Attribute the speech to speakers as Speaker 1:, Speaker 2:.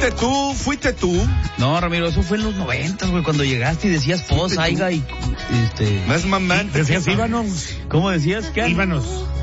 Speaker 1: ¿Fuiste tú?
Speaker 2: No, Ramiro, eso fue en los 90, güey, cuando llegaste y decías Aiga y
Speaker 1: Más mamá.
Speaker 3: Decías Íbanos.
Speaker 2: ¿Cómo decías? ¿Qué?
Speaker 3: Íbanos.